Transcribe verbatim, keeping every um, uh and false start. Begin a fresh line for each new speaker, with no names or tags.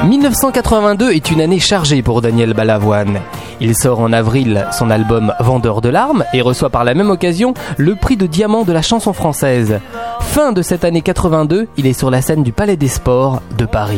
dix-neuf cent quatre-vingt-deux est une année chargée pour Daniel Balavoine. Il sort en avril son album Vendeur de larmes et reçoit par la même occasion le prix de diamant de la chanson française. Fin de cette année quatre-vingt-deux, il est sur la scène du Palais des Sports de Paris.